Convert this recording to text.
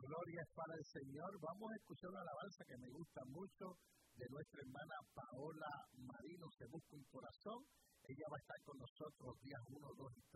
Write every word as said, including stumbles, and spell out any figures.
gloria es para el Señor. Vamos a escuchar una alabanza que me gusta mucho de nuestra hermana Paola Marino, Se Busca un Corazón. Ella va a estar con nosotros días uno, dos y